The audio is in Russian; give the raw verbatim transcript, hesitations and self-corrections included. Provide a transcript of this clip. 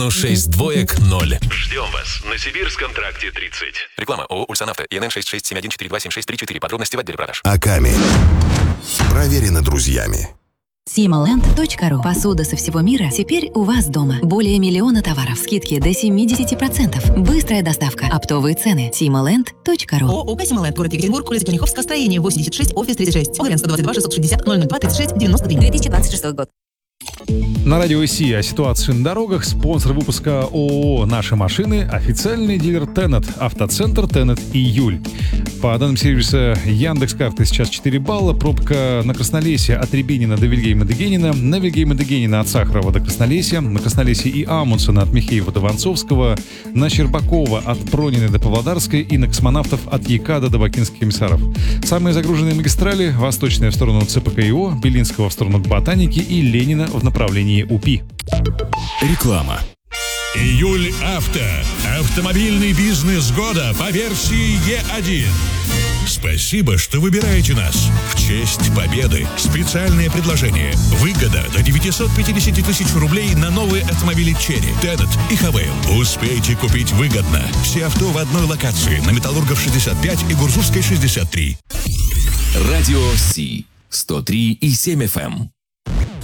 шесть двоек ноль. Ждем вас на Сибирском тракте тридцать. Реклама ООО «Ульсанавто». ИНН шесть шесть семь один четыре два семь шесть три четыре. Подробности в отделе продаж. Аками. Проверено друзьями. Симоленд точка ру. Посуда со всего мира теперь у вас дома. Более миллиона товаров. Скидки до семьдесят процентов. Быстрая доставка. Оптовые цены. Симоленд точка ру. ООО «Симоленд». Город Екатеринбург, улица Черняховского, строение восемьдесят шесть, офис тридцать шесть. Оглен сто двадцать два шестьсот шестьдесят ноль ноль два тридцать шесть девяносто три. две тысячи двадцать шестой год. На радио ИСИ о ситуации на дорогах. Спонсор выпуска ООО «Наши машины», официальный дилер Тенет, автоцентр Тенет Июль. По данным сервиса Яндекс.Карты сейчас четыре балла. Пробка на Краснолесье от Рябинина до Вильгельма-Дегенина, на Вильгельма-Дегенина от Сахарова до Краснолесья, на Краснолесье и Амундсена от Михеева до Вонцовского, на Щербакова от Пронины до Павлодарской и на Космонавтов от Якада до Бакинских комиссаров. Самые загруженные магистрали: Восточная в сторону ЦПКИО, Белинского в сторону Ботаники и Ленина в направлении УПИ. Реклама. Июль Авто. Автомобильный бизнес года по версии Е один. Спасибо, что выбираете нас. В честь победы специальное предложение. Выгода до девятьсот пятьдесят тысяч рублей на новые автомобили Черри, Тенет и Хавейл. Успейте купить выгодно. Все авто в одной локации на Металлургов шестьдесят пять и Гурзурской шестьдесят три. Радио Си. сто три и семь эф эм.